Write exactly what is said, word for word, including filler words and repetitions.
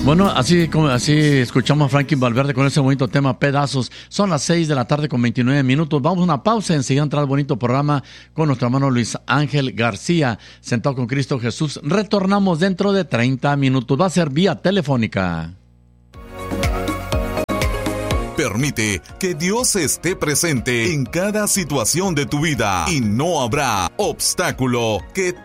Bueno, así como así escuchamos a Frankie Valverde con ese bonito tema Pedazos. Son las seis de la tarde con veintinueve minutos. Vamos a una pausa, enseguida entra el bonito programa con nuestro hermano Luis Ángel García, Sentado con Cristo Jesús. Retornamos dentro de treinta minutos. Va a ser vía telefónica. Permite que Dios esté presente en cada situación de tu vida y no habrá obstáculo que